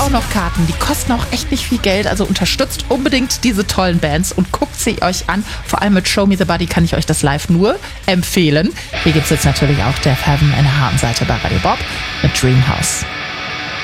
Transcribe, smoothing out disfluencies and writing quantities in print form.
auch noch Karten. Die kosten auch echt nicht viel Geld. Also unterstützt unbedingt diese tollen Bands und guckt sie euch an. Vor allem mit Show Me the Body kann ich euch das live nur empfehlen. Hier gibt es jetzt natürlich auch Deaf Heaven eine Habenseite bei Radio Bob mit Dreamhouse.